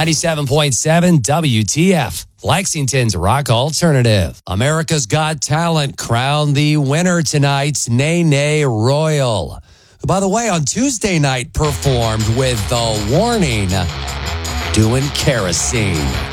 97.7 WTF, Lexington's Rock Alternative. America's Got Talent crowned the winner tonight's Nene Royal, who, by the way, on Tuesday night performed with The Warning, doing Kerosene.